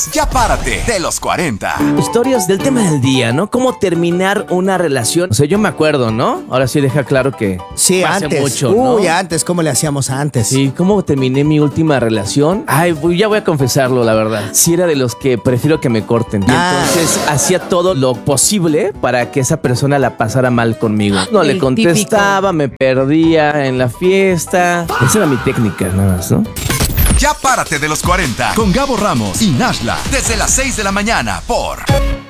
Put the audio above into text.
Ya párate de los 40. Historias del tema del día, ¿no? ¿Cómo terminar una relación? O sea, yo me acuerdo, ¿no? Ahora sí deja claro que Sí, hace antes. mucho, ¿no? Uy, antes, ¿cómo le hacíamos antes? Sí, ¿cómo terminé mi última relación? Ay, ya voy a confesarlo, la verdad. Sí era de los que prefiero que me corten. Y entonces hacía todo lo posible para que esa persona la pasara mal conmigo. No le contestaba, me perdía en la fiesta. Esa era mi técnica, nada más, ¿no? Ya párate de los 40 con Gabo Ramos y Nashla desde las 6 de la mañana por